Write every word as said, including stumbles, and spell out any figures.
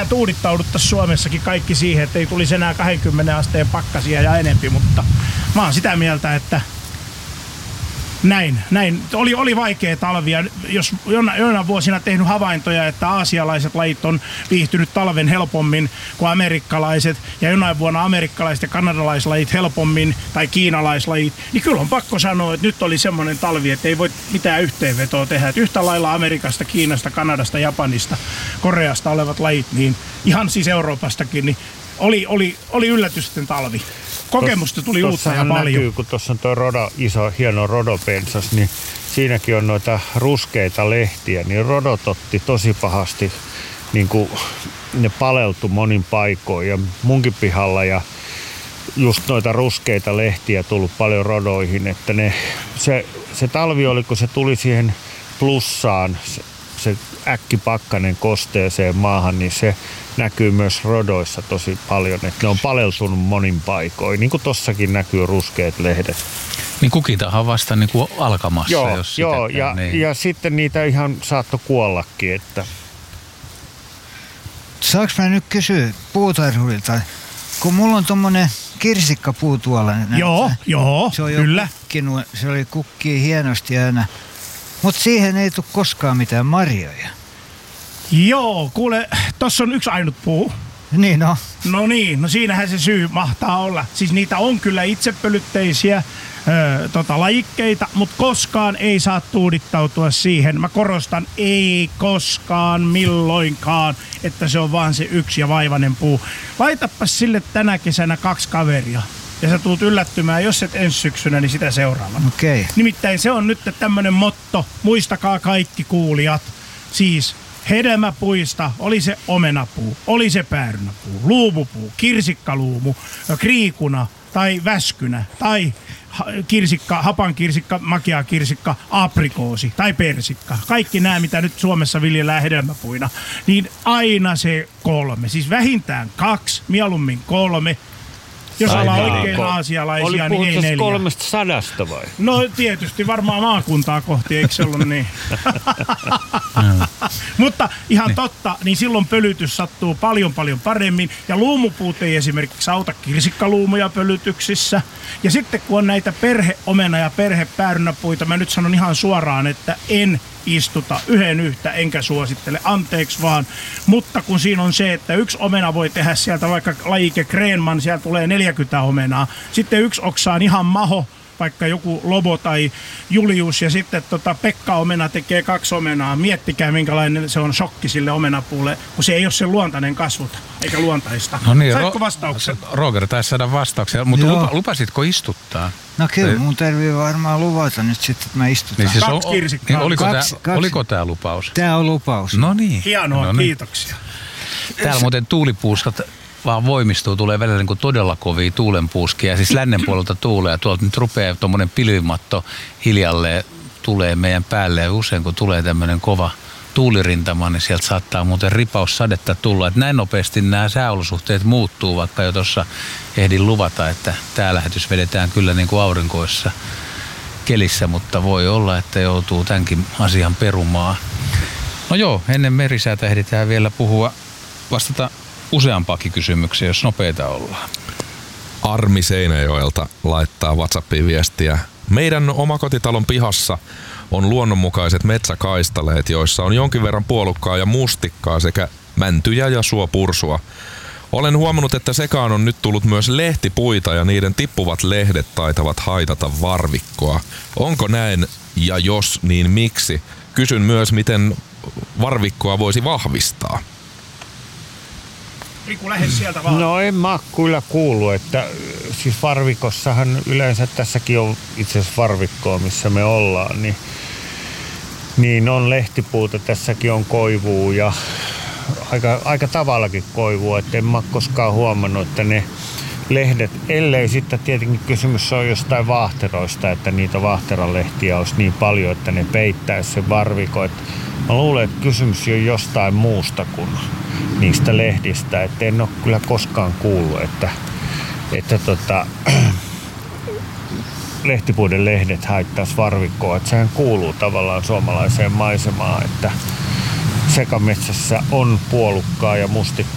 tuudittauduttaisiin Suomessakin kaikki siihen, että ei tulisi enää kaksikymmentä asteen pakkasia ja enempi, mutta mä oon sitä mieltä, että Näin, näin. Oli, oli vaikea talvia. Jos jonain vuosina tehnyt havaintoja, että aasialaiset lajit on viihtynyt talven helpommin kuin amerikkalaiset, ja jonain vuonna amerikkalaiset ja kanadalaislajit helpommin, tai kiinalaislajit, niin kyllä on pakko sanoa, että nyt oli semmoinen talvi, että ei voi mitään yhteenvetoa tehdä. Että yhtä lailla Amerikasta, Kiinasta, Kanadasta, Japanista, Koreasta olevat lajit, niin ihan siis Euroopastakin, niin oli, oli, oli yllätysten talvi. Kokemusta tuli Tos, uutta ja paljon. Näkyy, kun tuossa on tuo rodo, iso, hieno rodopensas, niin siinäkin on noita ruskeita lehtiä, niin rodot otti tosi pahasti, niin kuin ne paleltu monin paikoin ja munkin pihalla ja just noita ruskeita lehtiä tullut paljon rodoihin, että ne, se, se talvi oli, kun se tuli siihen plussaan, se, se äkkipakkanen kosteeseen maahan, niin se näkyy myös rodoissa tosi paljon, että ne on paleltunut monin paikoin, niin kuin tossakin näkyy ruskeat lehdet. Niin kukintahan vasta niin kuin alkamassa, joo, jos joo, sitä, ja, niin. ja sitten niitä ihan saattoi kuollakin, että... Saanko mä nyt kysyä puutarhurilta, kun mulla on tommonen kirsikkapuu tuolla. Joo, joo, se on kyllä. Kukkinut, se oli kukkii hienosti aina, mutta siihen ei tule koskaan mitään marjoja. Joo, kuule, tossa on yksi ainut puu. Niin no. No niin, no siinähän se syy mahtaa olla. Siis niitä on kyllä itsepölytteisiä öö, tota, lajikkeita, mutta koskaan ei saa tuudittautua siihen. Mä korostan, ei koskaan milloinkaan, että se on vaan se yksi ja vaivainen puu. Laitapas sille tänä kesänä kaksi kaveria. Ja sä tuut yllättymään, jos et ensi syksynä, niin sitä seuraavana. Okei. Okay. Nimittäin se on nyt tämmönen motto, muistakaa kaikki kuulijat. Siis hedelmäpuista, oli se omenapuu, oli se päärynäpuu, luumupuu, kirsikkaluumu, kriikuna tai väskynä tai kirsikka, hapankirsikka, makeakirsikka, aprikoosi tai persikka. Kaikki nämä, mitä nyt Suomessa viljellään hedelmäpuina, niin aina se kolme. Siis vähintään kaksi, mieluummin kolme. Jos ollaan oikein aasialaisia, niin ei neljä. Oli kolmesta sadasta vai? No tietysti varmaan maakuntaa kohti, eikö se ollut niin? Mutta ihan totta, niin silloin pölytys sattuu paljon paljon paremmin. Ja luumupuut ei esimerkiksi auta kirsikkaluumuja pölytyksissä. Ja sitten kun on näitä perheomena- ja perhepäärynäpuita, mä nyt sanon ihan suoraan, että en istuta yhden yhtä, enkä suosittele, anteeksi vaan. Mutta kun siinä on se, että yksi omena voi tehdä sieltä vaikka lajike Krenman, sieltä tulee neljäkymmentä omenaa. Sitten yksi oksa on ihan maho, vaikka joku Lobo tai Julius, ja sitten tota Pekka omena tekee kaksi omenaa. Miettikää, minkälainen se on shokki sille omenapuulle, kun se ei ole sen luontainen kasvuta, eikä luontaista. No niin, Saitko Ro- vastauksen? Roger taisi saada vastauksia, mutta lupa, lupasitko istuttaa? No kyllä, mun tarvii varmaan luvata nyt sitten, että mä istutan. Niin siis kaksi on, kirsikkaa. niin oliko, kaksi, tää, kaksi. oliko tää lupaus? Tää on lupaus. No niin. Hienoa, no niin. kiitoksia. Täällä muuten tuulipuuskat vaan voimistuu, tulee välillä niin kuin todella kovia tuulenpuuskia. Siis lännen puolelta tuulee ja tuolta nyt rupeaa tuommoinen pilvimatto hiljalleen tulee meidän päälle. Ja usein kun tulee tämmöinen kova tuulirintama, niin sieltä saattaa muuten ripaussadetta tulla. Että näin nopeasti nämä sääolosuhteet muuttuu, vaikka jo tuossa ehdin luvata, että tämä lähetys vedetään kyllä niin kuin aurinkoissa kelissä, mutta voi olla, että joutuu tämänkin asian perumaan. No joo, ennen merisäätä ehditään vielä puhua, vastata useampaakin kysymyksiä, jos nopeita ollaan. Armi Seinäjoelta laittaa WhatsAppiin viestiä. Meidän omakotitalon pihassa on luonnonmukaiset metsäkaistaleet, joissa on jonkin verran puolukkaa ja mustikkaa sekä mäntyjä ja suopursua. Olen huomannut, että sekaan on nyt tullut myös lehtipuita ja niiden tippuvat lehdet taitavat haitata varvikkoa. Onko näin ja jos, niin miksi? Kysyn myös, miten varvikkoa voisi vahvistaa. Riku, lähde sieltä vaan. No en mä kyllä kuullut, että siis varvikossahan yleensä tässäkin on itse asiassa varvikkoa, missä me ollaan, niin, niin on lehtipuuta, tässäkin on koivua ja aika, aika tavallakin koivua, että en mä koskaan huomannut, että ne lehdet, ellei sitten tietenkin kysymys on jostain vaahteroista, että niitä vaahteralehtiä olisi niin paljon, että ne peittäisi sen varvikon. Mä luulen, että kysymys on jostain muusta kuin niistä lehdistä, että en ole kyllä koskaan kuullut, että, että tota, lehtipuiden lehdet haittaisi varvikkoa. Että sehän kuuluu tavallaan suomalaiseen maisemaan, että sekametsässä on puolukkaa ja mustikkaa.